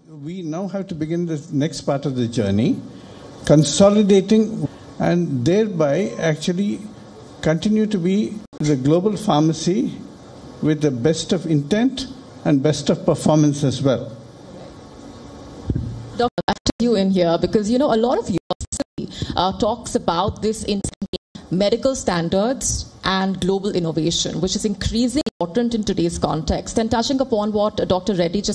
we now have to begin the next part of the journey, consolidating and thereby actually continue to be the global pharmacy with the best of intent and best of performance as well. Dr. After you in here, because a lot of university talks about this in medical standards and global innovation, which is increasingly important in today's context. And touching upon what Dr. Reddy just